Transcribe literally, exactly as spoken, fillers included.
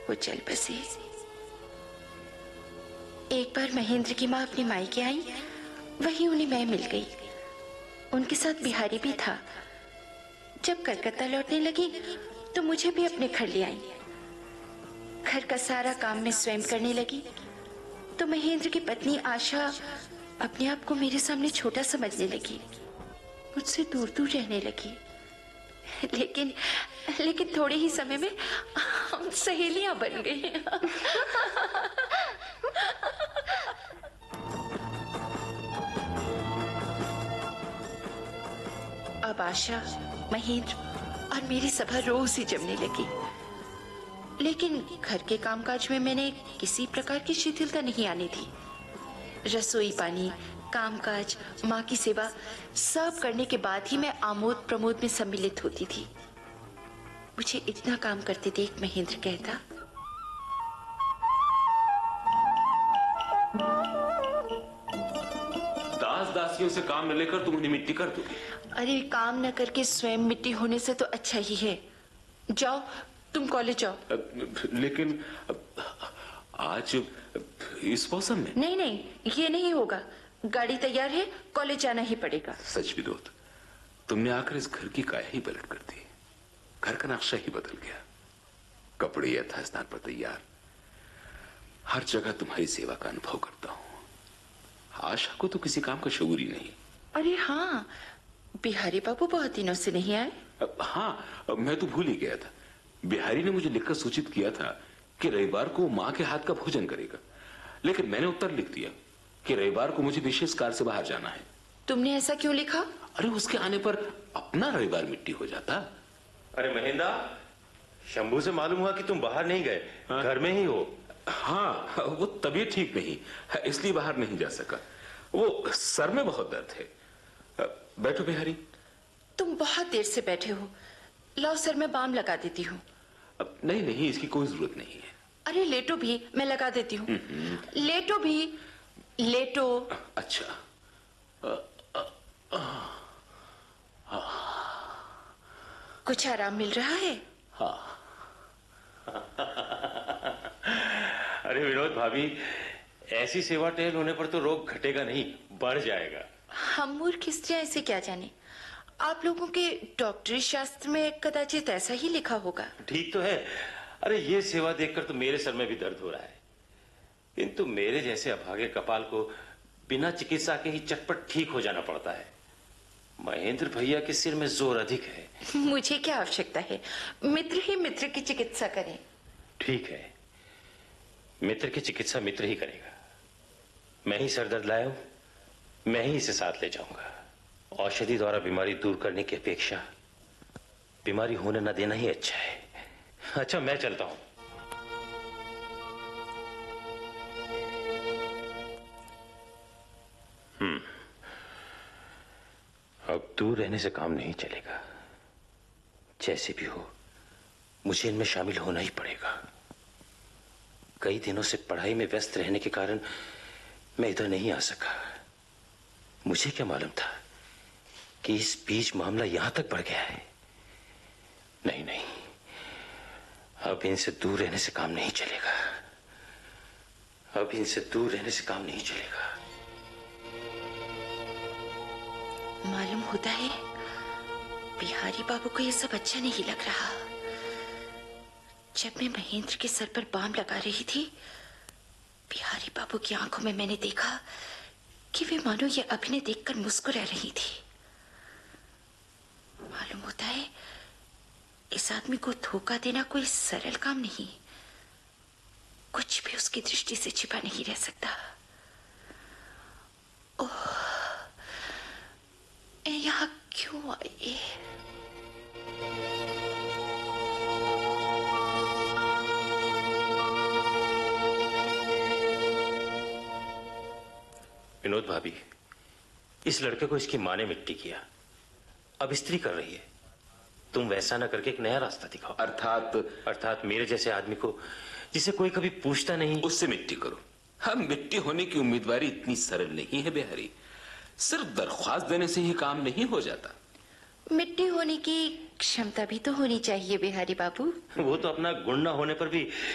वो चल बसे। एक बार महेंद्र की माँ अपनी मायके आई, वहीं उन्हें मैं मिल गई। उनके साथ बिहारी भी था। जब कलकत्ता लौटने लगी तो मुझे भी अपने घर ले आई। घर का सारा काम मैं स्वयं करने लगी तो महेंद्र की पत्नी आशा अपने आप को मेरे सामने छोटा समझने लगी, मुझसे दूर दूर रहने लगी। लेकिन लेकिन थोड़े ही समय में हम सहेलियां बन गई। अब आशा, महेंद्र और मेरी सभा रोज ही जमने लगी। लेकिन घर के कामकाज में मैंने किसी प्रकार की शिथिलता नहीं आने दी। रसोई पानी, कामकाज, माँ की सेवा सब करने के बाद ही मैं आमोद प्रमोद में सम्मिलित होती थी। मुझे इतना काम करते देख महेंद्र कहता, दास दासियों से काम न लेकर तुम उन्हें मिट्टी कर दोगे। अरे काम न करके स्वयं मिट्टी होने से तो अच्छा ही है। जाओ तुम कॉलेज जाओ। लेकिन आज इस मौसम में? नहीं नहीं, ये नहीं होगा। गाड़ी तैयार है, कॉलेज जाना ही पड़ेगा। सच विनोद, तुमने आकर इस घर की काया ही पलट कर दी। घर का नक्शा ही बदल गया। कपड़े यथास्थान पर तैयार, हर जगह तुम्हारी सेवा का अनुभव करता हूं। आशा को तो किसी काम का शऊर ही नहीं। अरे हाँ, बिहारी बाबू बहुत दिनों से नहीं आए। हाँ, मैं तो भूल ही गया था। बिहारी ने मुझे लिखकर सूचित किया था कि रविवार को माँ के हाथ का भोजन करेगा, लेकिन मैंने उत्तर लिख दिया कि रविवार को मुझे विशेष कार्य से बाहर जाना है। तुमने ऐसा क्यों लिखा? अरे उसके आने पर अपना रविवार मिट्टी हो जाता। अरे महेंद्र, शंभू से मालूम हुआ कि तुम बाहर नहीं गए, घर में ही हो। हाँ, वो तबीयत ठीक नहीं, इसलिए बाहर नहीं जा सका। वो सर में बहुत दर्द है। बैठो बिहारी। तुम बहुत देर से बैठे हो, लाओ सर में बाम लगा देती हूँ। नहीं नहीं, इसकी कोई जरूरत नहीं है। अरे लेटो भी, मैं लगा देती हूँ। लेटो भी, लेटो। अच्छा। आ, आ, आ, कुछ आराम मिल रहा है? हाँ। अरे विनोद भाभी, ऐसी सेवा टहल होने पर तो रोग घटेगा नहीं, बढ़ जाएगा। हम मूर्ख स्त्रियां इसे क्या जाने। आप लोगों के डॉक्टरी शास्त्र में कदाचित ऐसा ही लिखा होगा। ठीक तो है। अरे ये सेवा देखकर तो मेरे सर में भी दर्द हो रहा है, किंतु मेरे जैसे अभागे कपाल को बिना चिकित्सा के ही चटपट ठीक हो जाना पड़ता है। महेंद्र भैया के सिर में जोर अधिक है। मुझे क्या आवश्यकता है, मित्र ही मित्र की चिकित्सा करें। ठीक है, मित्र की चिकित्सा मित्र ही करेगा। मैं ही सरदर्द लाया हूं, मैं ही इसे साथ ले जाऊंगा। औषधि द्वारा बीमारी दूर करने की अपेक्षा बीमारी होने न देना ही अच्छा है। अच्छा, मैं चलता हूं। हम्म अब दूर रहने से काम नहीं चलेगा। जैसे भी हो, मुझे इनमें शामिल होना ही पड़ेगा। कई दिनों से पढ़ाई में व्यस्त रहने के कारण मैं इधर नहीं आ सका। मुझे क्या मालूम था कि इस बीच मामला यहां तक बढ़ गया है। नहीं नहीं, अब इनसे दूर रहने से काम नहीं चलेगा। अब इनसे दूर रहने से काम नहीं चलेगा। मालूम होता है बिहारी बाबू को यह सब अच्छा नहीं लग रहा। जब मैं महेंद्र के सर पर बाम लगा रही थी, बिहारी बाबू की आंखों में मैंने देखा कि वे मानो ये अभिनय देखकर मुस्कुरा रही थी। मालूम होता है इस आदमी को धोखा देना कोई सरल काम नहीं। कुछ भी उसकी दृष्टि से छिपा नहीं रह सकता। ओह, यहाँ क्यों आई? विनोद भाभी, इस लड़के को इसकी माँ ने मिट्टी किया, अब स्त्री कर रही है। तुम वैसा ना करके एक नया रास्ता दिखाओ। अर्थात अर्थात मेरे जैसे आदमी को, जिसे कोई कभी पूछता नहीं, उससे मिट्टी करो। हम मिट्टी होने की उम्मीदवारी इतनी सरल नहीं है बिहारी। सिर्फ दरख्वास्त देने से ही काम नहीं हो जाता। मिट्टी होने की क्षमता भी तो होनी चाहिए बिहारी बाबू। वो तो अपना गुण न होने पर भी